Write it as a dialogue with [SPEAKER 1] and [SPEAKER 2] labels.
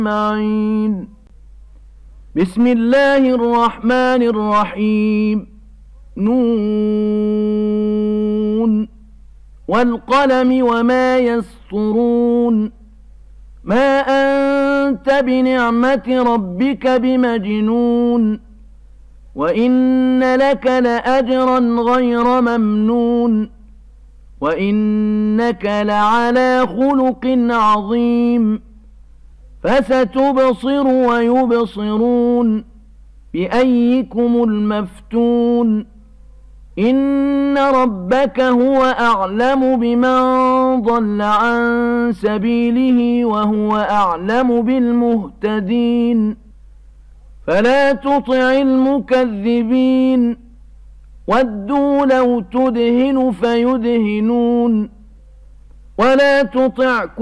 [SPEAKER 1] أجمعين. بسم الله الرحمن الرحيم. نون والقلم وما يسطرون. ما أنت بنعمة ربك بمجنون. وإن لك لأجرا غير ممنون. وإنك لعلى خلق عظيم. فستبصر ويبصرون بأيكم المفتون. إن ربك هو أعلم بمن ضل عن سبيله وهو أعلم بالمهتدين. فلا تطع المكذبين. ودوا لو تدهن فيدهنون. ولا تطع